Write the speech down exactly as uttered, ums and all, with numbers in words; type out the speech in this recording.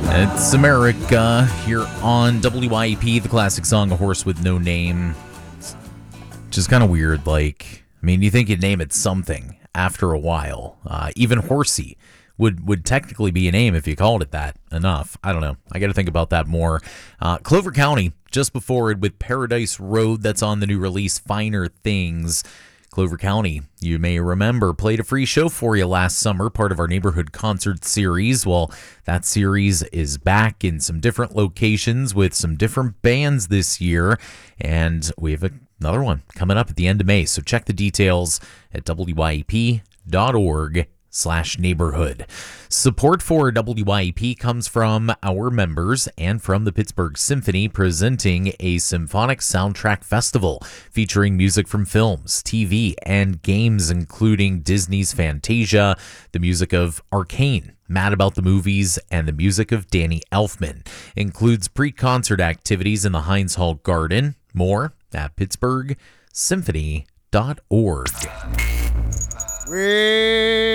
It's America here on W I E P, the classic song, A Horse with No Name. Which is kind of weird. Like, I mean, you think you'd name it something after a while. Uh, even Horsey would, would technically be a name if you called it that enough. I don't know. I got to think about that more. Uh, Clover County, just before it with Paradise Road, that's on the new release, Finer Things. Clover County, you may remember, played a free show for you last summer, part of our neighborhood concert series. Well, that series is back in some different locations with some different bands this year, and we have another one coming up at the end of May. So check the details at W I E P dot org slash neighborhood. Support for W I E P comes from our members and from the Pittsburgh Symphony, presenting a symphonic soundtrack festival featuring music from films, T V, and games, including Disney's Fantasia, the music of Arcane, Mad About the Movies, and the music of Danny Elfman. Includes pre-concert activities in the Heinz Hall Garden. More at pittsburgh symphony dot org. We